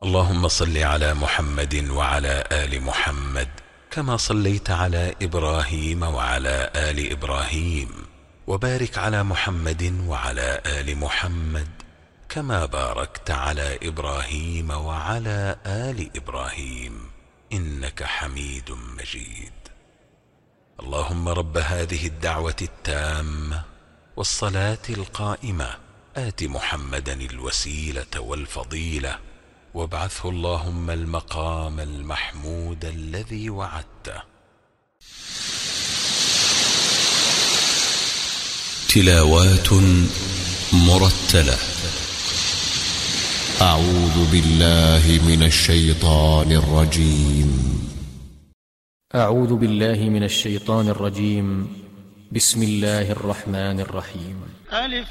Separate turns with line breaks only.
اللهم صل على محمد وعلى آل محمد كما صليت على إبراهيم وعلى آل إبراهيم، وبارك على محمد وعلى آل محمد كما باركت على إبراهيم وعلى آل إبراهيم إنك حميد مجيد. اللهم رب هذه الدعوة التامة والصلاة القائمة آت محمدا الوسيلة والفضيلة وابعثه اللهم المقام المحمود الذي وعدته.
تلاوات مرتلة. أعوذ بالله من الشيطان الرجيم.
أعوذ بالله من الشيطان الرجيم. بسم الله الرحمن الرحيم.
ألف